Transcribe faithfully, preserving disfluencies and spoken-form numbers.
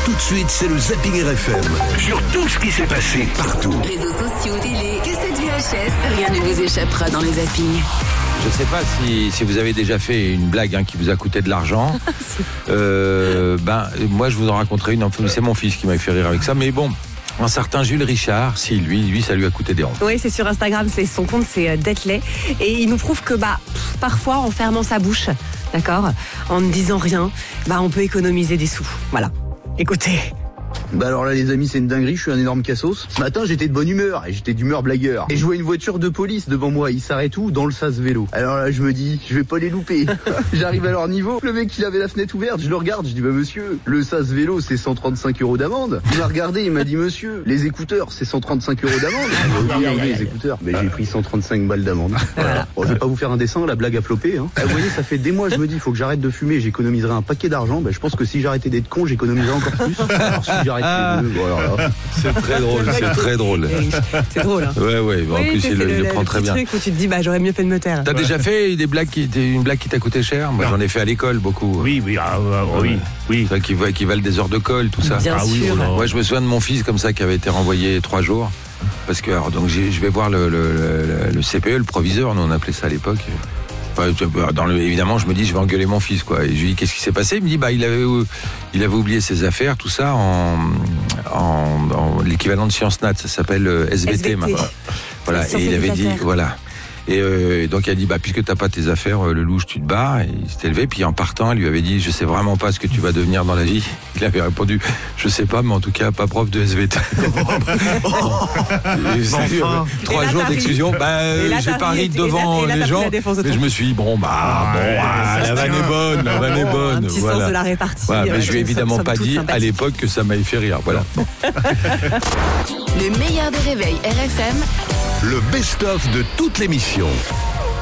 Tout de suite, c'est le Zapping R F M. Sur tout ce qui s'est passé partout. Réseaux sociaux, télé, cassettes V H S, rien ne vous échappera dans les zappings. Je ne sais pas si, si vous avez déjà fait une blague hein, qui vous a coûté de l'argent. euh, ben, moi, je vous en raconterai une. C'est mon fils qui m'a fait rire avec ça. Mais bon, un certain Jules Richard, si lui, lui, ça lui a coûté des ronds. Oui, c'est sur Instagram, c'est son compte, c'est Detley. Et il nous prouve que bah, parfois, en fermant sa bouche, d'accord, en ne disant rien, bah, on peut économiser des sous. Voilà. Écoutez. Bah alors là les amis, c'est une dinguerie, je suis un énorme cassos. Ce matin j'étais de bonne humeur et j'étais d'humeur blagueur. Et je vois une voiture de police devant moi, il s'arrête où? Dans le sas vélo. Alors là je me dis, je vais pas les louper. J'arrive à leur niveau, le mec il avait la fenêtre ouverte, je le regarde, je dis bah monsieur, le sas vélo c'est cent trente-cinq euros d'amende. Il m'a regardé, il m'a dit monsieur, les écouteurs c'est cent trente-cinq euros d'amende. Oui, oui, les écouteurs. Mais j'ai pris cent trente-cinq balles d'amende. Voilà. Bon, je vais pas vous faire un dessin, la blague a flopé. Hein. Vous voyez, ça fait des mois je me dis, il faut que j'arrête de fumer, j'économiserai un paquet d'argent. Bah, je pense que si j'arrêtais d'être con, j'économiserais encore plus. Alors si j'arrête les deux, voilà. C'est très drôle, c'est très drôle. C'est drôle. Hein. Ouais, ouais. Bon, en oui, plus, il le, le, le prend le très bien. Truc où tu te dis, bah, j'aurais mieux fait de me taire. T'as ouais. déjà fait des blagues qui, une blague qui t'a coûté cher? Moi, non. J'en ai fait à l'école beaucoup. Oui, oui, ah, ah, oui, oui. Ça, qui, qui valent des heures de colle, tout ça. Bien ah, sûr. Oui, moi, ouais, je me souviens de mon fils comme ça qui avait été renvoyé trois jours. Parce que, alors, donc, j'ai, je vais voir le, le, le, le C P E, le proviseur, nous on appelait ça à l'époque. Dans le, évidemment, je me dis, je vais engueuler mon fils, quoi. Et je lui dis, qu'est-ce qui s'est passé? Il me dit, bah, il avait, il avait oublié ses affaires, tout ça, en, en, en l'équivalent de Sciences Nat, ça s'appelle S V T, S V T. Maintenant. Voilà. Et il avait dit, voilà. Et euh, donc il a dit, bah, puisque t'as pas tes affaires, le louche, tu te barres. Et il s'est levé, puis en partant, il lui avait dit, je sais vraiment pas ce que tu vas devenir dans la vie. Il avait répondu, je sais pas, mais en tout cas, pas prof de S V T. Enfin. Trois jours d'exclusion. Bah, j'ai pas ri devant les gens, mais je me suis dit, bon, bah, ah, bon, ouais, ah, la vanne est bonne, la vanne est bonne. Un petit voilà. sens de la répartie. Voilà, mais je lui ai évidemment pas dit à l'époque que ça m'avait fait rire. Voilà. Le meilleur des réveils R F M. Le best-of de toute l'émission.